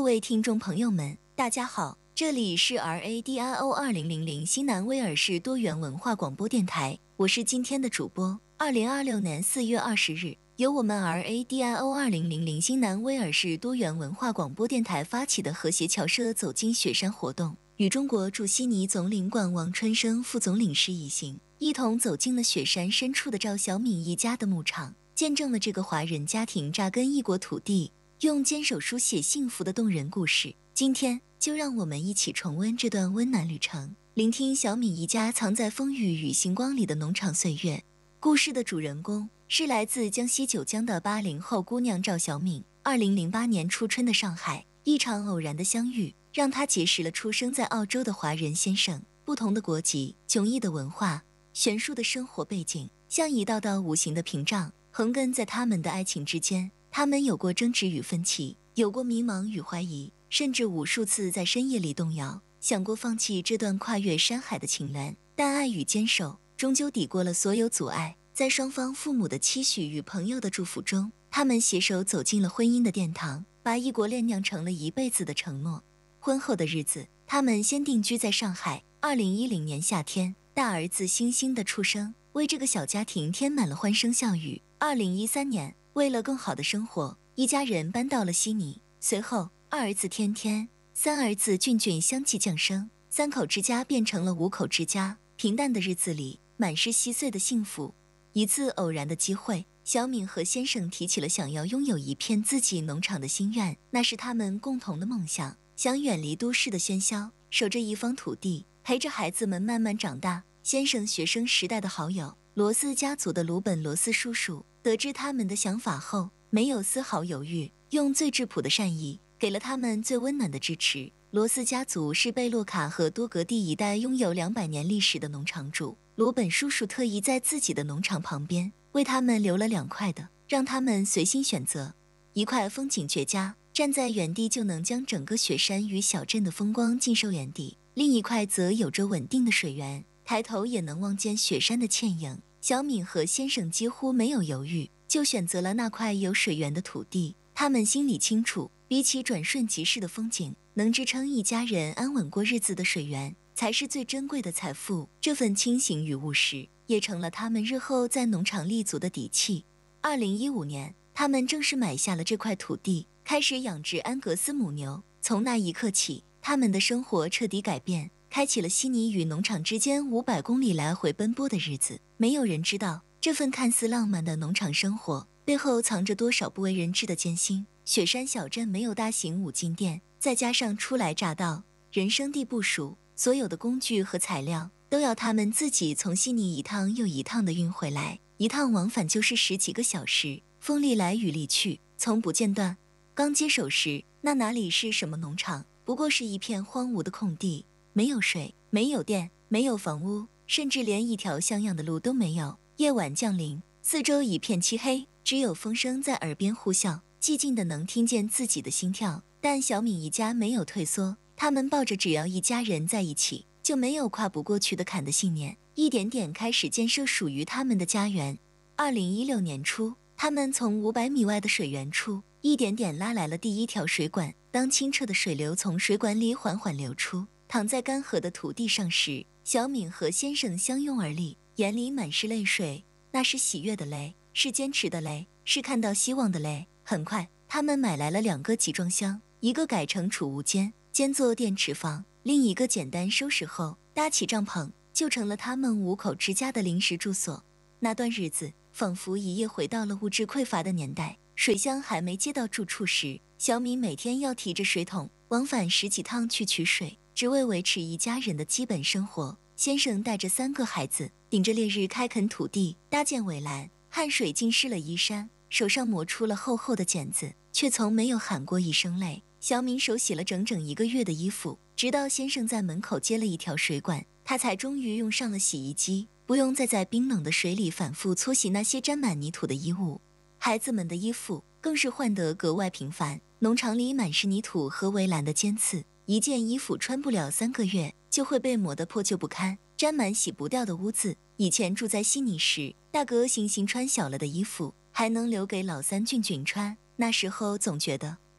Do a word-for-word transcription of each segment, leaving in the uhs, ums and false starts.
位听众朋友们，大家好，这里是 R A D I O 二零零零新南威尔士多元文化广播电台，我是今天的主播。二零二六年四月二十日，由我们 R A D I O 二零零零新南威尔士多元文化广播电台发起的和谐侨社走进雪山活动，与中国驻悉尼总领馆王春生副总领事一行，一同走进了雪山深处的赵小敏一家的牧场，见证了这个华人家庭扎根异国土地，用坚守书写幸福的动人故事。今天就让我们一起重温这段温暖旅程，聆听小敏一家藏在风雨与星光里的农场岁月。故事的主人公是来自江西九江的八零后姑娘赵小敏。二零零八年初春的上海，一场偶然的相遇，让她结识了出生在澳洲的华人先生。不同的国籍，迥异的文化，悬殊的生活背景，像一道道无形的屏障，横亘在他们的爱情之间。他们有过争执与分歧，有过迷茫与怀疑，甚至无数次在深夜里动摇，想过放弃这段跨越山海的情缘。但爱与坚守终究抵过了所有阻碍，在双方父母的期许与朋友的祝福中，他们携手走进了婚姻的殿堂，把异国恋酿成了一辈子的承诺。婚后的日子，他们先定居在上海。二零一零年夏天，大儿子星星的出生，为这个小家庭添满了欢声笑语。二零一三年，为了更好的生活，一家人搬到了悉尼。随后，二儿子天天，三儿子俊俊相继降生，三口之家变成了五口之家。平淡的日子里，满是稀碎的幸福。一次偶然的机会，小敏和先生提起了想要拥有一片自己农场的心愿，那是他们共同的梦想，想远离都市的喧嚣，守着一方土地，陪着孩子们慢慢长大。先生学生时代的好友，罗斯家族的鲁本罗斯叔叔，得知他们的想法后，没有丝毫犹豫，用最质朴的善意，给了他们最温暖的支持。罗斯家族是贝洛卡和多格蒂一带拥有两百年历史的农场主，罗本叔叔特意在自己的农场旁边，为他们留了两块的，让他们随心选择。一块风景绝佳，站在原地就能将整个雪山与小镇的风光尽收眼底；另一块则有着稳定的水源，抬头也能望见雪山的倩影。小敏和先生几乎没有犹豫，就选择了那块有水源的土地。他们心里清楚，比起转瞬即逝的风景，能支撑一家人安稳过日子的水源，才是最珍贵的财富。这份清醒与务实，也成了他们日后在农场立足的底气。二零一五年，他们正式买下了这块土地，开始养殖安格斯母牛。从那一刻起，他们的生活彻底改变，开启了悉尼与农场之间五百公里来回奔波的日子。没有人知道，这份看似浪漫的农场生活背后藏着多少不为人知的艰辛。雪山小镇没有大型五金店，再加上初来乍到，人生地不熟，所有的工具和材料都要他们自己从悉尼一趟又一趟的运回来，一趟往返就是十几个小时，风里来雨里去，从不间断。刚接手时，那哪里是什么农场，不过是一片荒芜的空地，没有水，没有电，没有房屋，甚至连一条像样的路都没有。夜晚降临，四周一片漆黑，只有风声在耳边呼啸，寂静的能听见自己的心跳。但小敏一家没有退缩，他们抱着只要一家人在一起，就没有跨不过去的坎的信念，一点点开始建设属于他们的家园。二零一六年初，他们从五百米外的水源处，一点点拉来了第一条水管。当清澈的水流从水管里缓缓流出，躺在干涸的土地上时，小敏和先生相拥而立，眼里满是泪水。那是喜悦的泪，是坚持的泪，是看到希望的泪。很快，他们买来了两个集装箱，一个改成储物间，兼做电池房，另一个简单收拾后搭起帐篷，就成了他们五口之家的临时住所。那段日子仿佛一夜回到了物质匮乏的年代。水箱还没接到住处时，小敏每天要提着水桶往返十几趟去取水，只为维持一家人的基本生活。先生带着三个孩子，顶着烈日开垦土地，搭建围栏，汗水浸湿了衣衫，手上磨出了厚厚的茧子，却从没有喊过一声累。小敏手洗了整整一个月的衣服，直到先生在门口接了一条水管，他才终于用上了洗衣机，不用再在冰冷的水里反复搓洗那些沾满泥土的衣物。孩子们的衣服更是换得格外频繁，农场里满是泥土和围栏的尖刺，一件衣服穿不了三个月就会被磨得破旧不堪，沾满洗不掉的污渍。以前住在悉尼时，大哥星星穿小了的衣服还能留给老三俊俊穿，那时候总觉得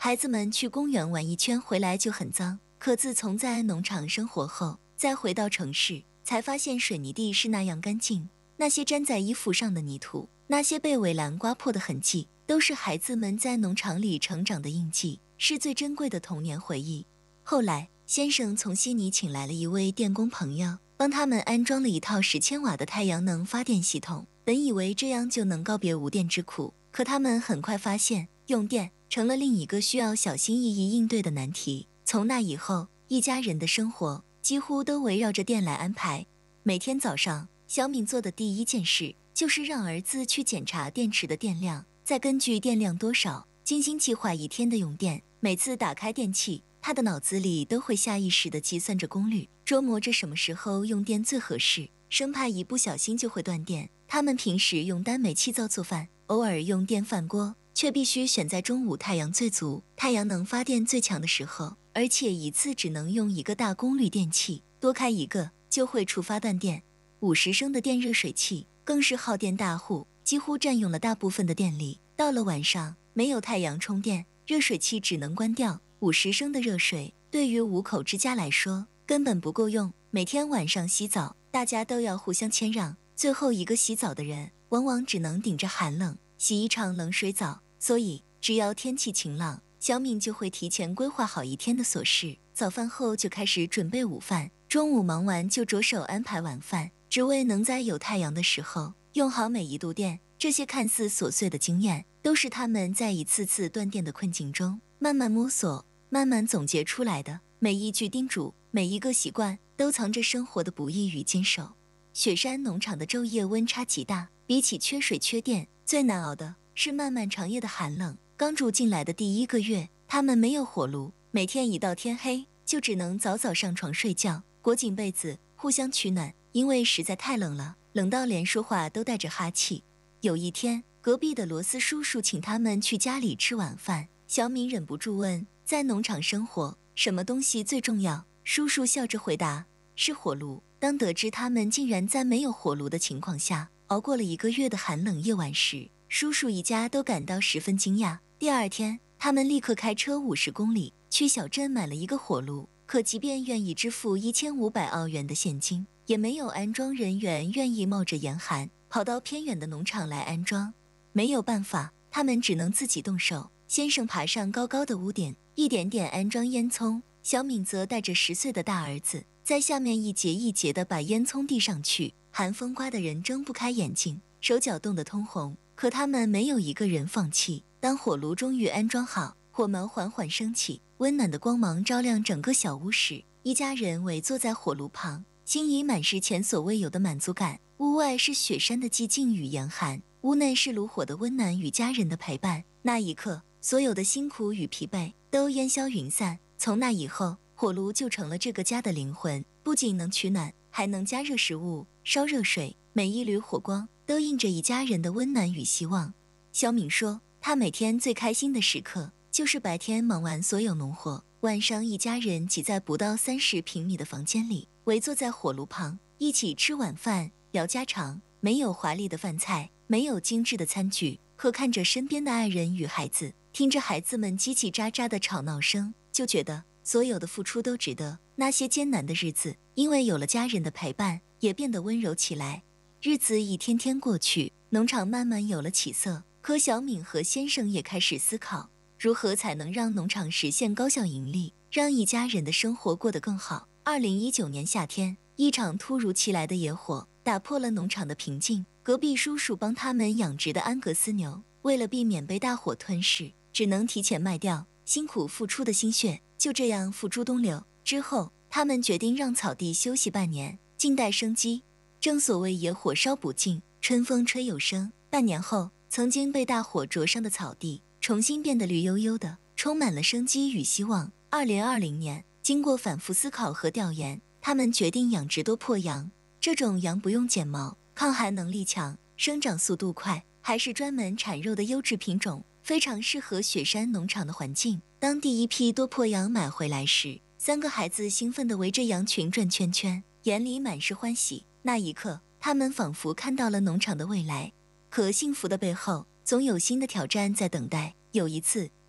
孩子们去公园玩一圈回来就很脏，可自从在农场生活后，再回到城市，才发现水泥地是那样干净。那些粘在衣服上的泥土，那些被围栏刮破的痕迹，都是孩子们在农场里成长的印记，是最珍贵的童年回忆。后来，先生从悉尼请来了一位电工朋友，帮他们安装了一套十千瓦的太阳能发电系统。本以为这样就能告别无电之苦，可他们很快发现，用电成了另一个需要小心翼翼应对的难题。从那以后，一家人的生活几乎都围绕着电来安排。每天早上，小敏做的第一件事就是让儿子去检查电池的电量，再根据电量多少，精心计划一天的用电。每次打开电器，他的脑子里都会下意识地计算着功率，琢磨着什么时候用电最合适，生怕一不小心就会断电。他们平时用单煤气灶做饭，偶尔用电饭锅，却必须选在中午太阳最足、太阳能发电最强的时候，而且一次只能用一个大功率电器，多开一个就会触发断电。五十升的电热水器更是耗电大户，几乎占用了大部分的电力。到了晚上，没有太阳充电，热水器只能关掉。五十升的热水对于五口之家来说根本不够用，每天晚上洗澡，大家都要互相谦让。最后一个洗澡的人往往只能顶着寒冷洗一场冷水澡，所以只要天气晴朗，小敏就会提前规划好一天的琐事，早饭后就开始准备午饭，中午忙完就着手安排晚饭，只为能在有太阳的时候用好每一度电。这些看似琐碎的经验，都是他们在一次次断电的困境中慢慢摸索、慢慢总结出来的。每一句叮嘱，每一个习惯，都藏着生活的不易与坚守。雪山农场的昼夜温差极大，比起缺水缺电，最难熬的是漫漫长夜的寒冷。刚住进来的第一个月，他们没有火炉，每天一到天黑就只能早早上床睡觉，裹紧被子互相取暖，因为实在太冷了，冷到连说话都带着哈气。有一天，隔壁的罗斯叔叔请他们去家里吃晚饭，小敏忍不住问，在农场生活什么东西最重要？叔叔笑着回答，是火炉。当得知他们竟然在没有火炉的情况下熬过了一个月的寒冷夜晚时，叔叔一家都感到十分惊讶。第二天，他们立刻开车五十公里去小镇买了一个火炉，可即便愿意支付一千五百澳元的现金，也没有安装人员愿意冒着严寒跑到偏远的农场来安装。没有办法，他们只能自己动手。先生爬上高高的屋顶，一点点安装烟囱，小敏则带着十岁的大儿子在下面一节一节地把烟囱递上去。寒风刮得人睁不开眼睛，手脚冻得通红，可他们没有一个人放弃。当火炉终于安装好，火苗缓缓升起，温暖的光芒照亮整个小屋时，一家人围坐在火炉旁，心里满是前所未有的满足感。屋外是雪山的寂静与严寒，屋内是炉火的温暖与家人的陪伴。那一刻，所有的辛苦与疲惫都烟消云散。从那以后，火炉就成了这个家的灵魂，不仅能取暖，还能加热食物、烧热水。每一缕火光都映着一家人的温暖与希望。小敏说，她每天最开心的时刻就是白天忙完所有农活，晚上一家人挤在不到三十平米的房间里，围坐在火炉旁，一起吃晚饭，聊家常。没有华丽的饭菜，没有精致的餐具，可看着身边的爱人与孩子，听着孩子们叽叽喳喳的吵闹声，就觉得所有的付出都值得。那些艰难的日子，因为有了家人的陪伴，也变得温柔起来。日子一天天过去，农场慢慢有了起色，可小敏和先生也开始思考，如何才能让农场实现高效盈利，让一家人的生活过得更好。二零一九年夏天，一场突如其来的野火打破了农场的平静。隔壁叔叔帮他们养殖的安格斯牛，为了避免被大火吞噬，只能提前卖掉，辛苦付出的心血就这样付诸东流。之后，他们决定让草地休息半年，静待生机。正所谓野火烧不尽，春风吹又生。半年后，曾经被大火灼伤的草地重新变得绿油油的，充满了生机与希望。二零二零年，经过反复思考和调研，他们决定养殖多破羊。这种羊不用剪毛，抗寒能力强，生长速度快，还是专门产肉的优质品种，非常适合雪山农场的环境。当第一批多破羊买回来时，三个孩子兴奋地围着羊群转圈圈，眼里满是欢喜。那一刻，他们仿佛看到了农场的未来。可幸福的背后，总有新的挑战在等待。有一次，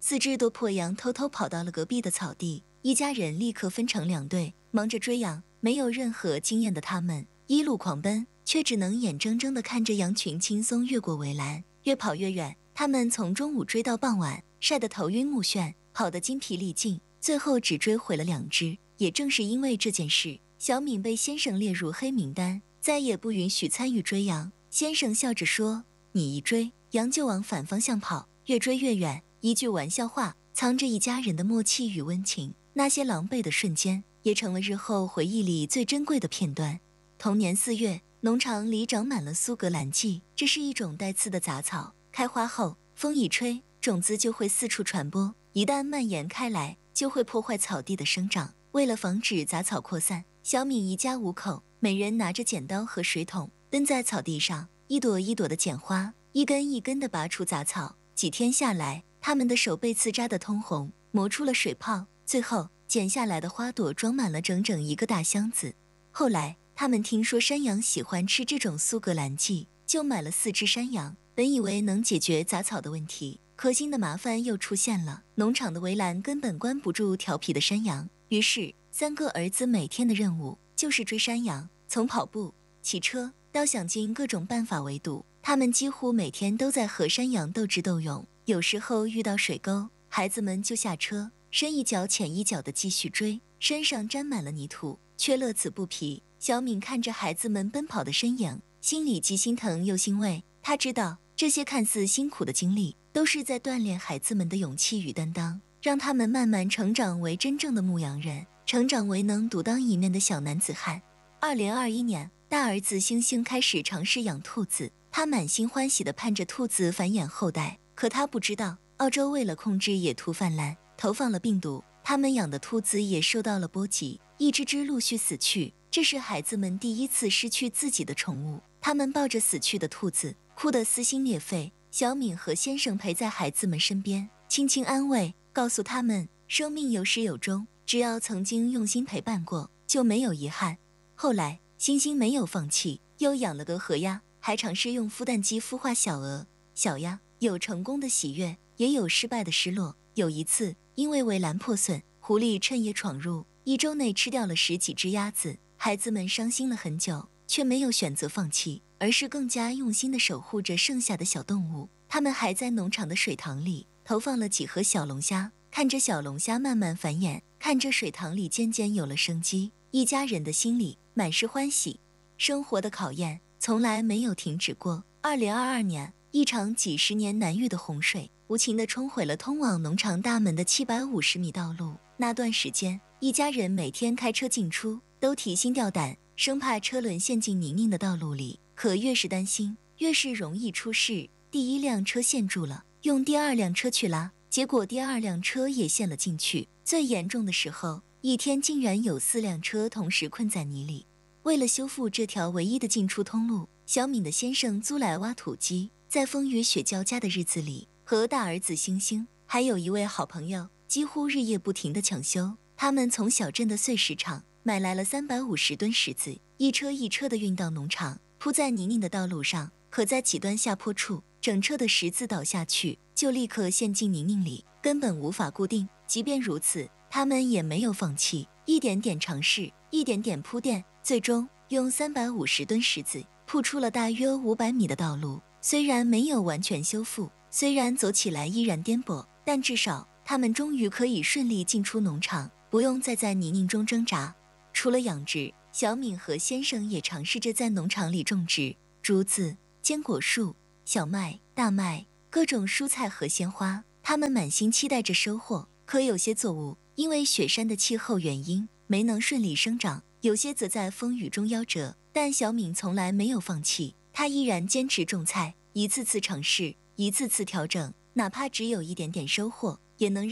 四只多破羊偷偷跑到了隔壁的草地，一家人立刻分成两队，忙着追羊。没有任何经验的他们一路狂奔，却只能眼睁睁地看着羊群轻松越过围栏，越跑越远。他们从中午追到傍晚，晒得头晕目眩，跑得筋疲力尽，最后只追回了两只。也正是因为这件事，小敏被先生列入黑名单，再也不允许参与追羊。先生笑着说：“你一追，羊就往反方向跑，越追越远。”一句玩笑话，藏着一家人的默契与温情。那些狼狈的瞬间，也成了日后回忆里最珍贵的片段。同年四月，农场里长满了苏格兰蓟，这是一种带刺的杂草，开花后，风一吹，种子就会四处传播，一旦蔓延开来，就会破坏草地的生长。为了防止杂草扩散，小敏一家五口每人拿着剪刀和水桶，蹲在草地上，一朵一朵的剪花，一根一根的拔除杂草。几天下来，他们的手被刺扎得通红，磨出了水泡，最后剪下来的花朵装满了整整一个大箱子。后来他们听说山羊喜欢吃这种苏格兰蓟，就买了四只山羊，本以为能解决杂草的问题，可新的麻烦又出现了，农场的围栏根本关不住调皮的山羊。于是三个儿子每天的任务就是追山羊，从跑步、骑车到想尽各种办法围堵，他们几乎每天都在和山羊斗智斗勇。有时候遇到水沟，孩子们就下车，深一脚浅一脚的继续追，身上沾满了泥土，却乐此不疲。小敏看着孩子们奔跑的身影，心里既心疼又欣慰。她知道这些看似辛苦的经历，都是在锻炼孩子们的勇气与担当，让他们慢慢成长为真正的牧羊人，成长为能独当一面的小男子汉。二零二一年，大儿子星星开始尝试养兔子，他满心欢喜地盼着兔子繁衍后代。可他不知道，澳洲为了控制野兔泛滥，投放了病毒，他们养的兔子也受到了波及，一只只陆续死去。这是孩子们第一次失去自己的宠物，他们抱着死去的兔子，哭得撕心裂肺。小敏和先生陪在孩子们身边，轻轻安慰，告诉他们，生命有始有终，只要曾经用心陪伴过，就没有遗憾。后来，星星没有放弃，又养了个河鸭，还尝试用孵蛋机孵化小鹅、小鸭。有成功的喜悦，也有失败的失落。有一次，因为围栏破损，狐狸趁夜闯入，一周内吃掉了十几只鸭子。孩子们伤心了很久，却没有选择放弃，而是更加用心地守护着剩下的小动物。他们还在农场的水塘里投放了几盒小龙虾，看着小龙虾慢慢繁衍，看着水塘里渐渐有了生机，一家人的心里满是欢喜。生活的考验从来没有停止过。二零二二年，一场几十年难遇的洪水，无情地冲毁了通往农场大门的七百五十米道路。那段时间，一家人每天开车进出，都提心吊胆，生怕车轮陷进泥泞的道路里。可越是担心，越是容易出事。第一辆车陷住了，用第二辆车去拉，结果第二辆车也陷了进去。最严重的时候，一天竟然有四辆车同时困在泥里。为了修复这条唯一的进出通路，小敏的先生租来挖土机，在风雨雪交加的日子里，和大儿子星星还有一位好朋友，几乎日夜不停地抢修。他们从小镇的碎石场买来了三百五十吨石子，一车一车地运到农场，铺在泥泞的道路上。可在几段下坡处，整车的石子倒下去，就立刻陷进泥泞里，根本无法固定。即便如此，他们也没有放弃，一点点尝试，一点点铺垫，最终用三百五十吨石子铺出了大约五百米的道路。虽然没有完全修复，虽然走起来依然颠簸，但至少他们终于可以顺利进出农场，不用再在泥泞中挣扎。除了养殖，小敏和先生也尝试着在农场里种植竹子、坚果树、小麦、大麦、各种蔬菜和鲜花。他们满心期待着收获，可有些作物因为雪山的气候原因没能顺利生长，有些则在风雨中夭折。但小敏从来没有放弃，她依然坚持种菜，一次次尝试，一次次调整，哪怕只有一点点收获，也能让